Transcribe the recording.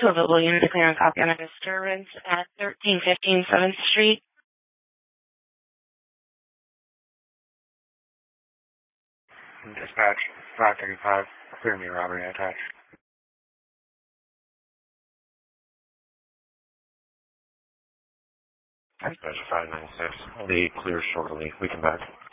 To available unit to clear and copy on a disturbance at 1315 7th Street. Dispatch 535, clear me robbery attached. Dispatch 596, will be clear shortly. We can back.